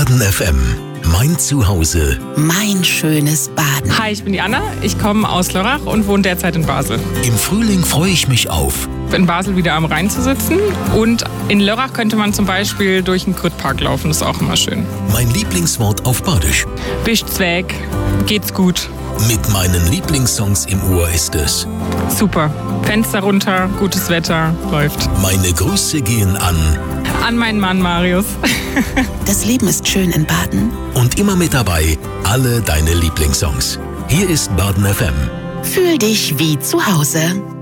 Baden FM. Mein Zuhause. Mein schönes Baden. Hi, ich bin die Anna. Ich komme aus Lörrach und wohne derzeit in Basel. Im Frühling freue ich mich auf In Basel wieder am Rhein zu sitzen. Und in Lörrach könnte man zum Beispiel durch den Grüttpark laufen. Das ist auch immer schön. mein Lieblingswort auf Badisch. Bist weg, geht's gut. Mit meinen Lieblingssongs im Ohr ist es. Super. Fenster runter, gutes Wetter, läuft. Meine Grüße gehen An meinen Mann Marius. Das Leben ist schön in Baden. und immer mit dabei alle deine Lieblingssongs. Hier ist Baden FM. Fühl dich wie zu Hause.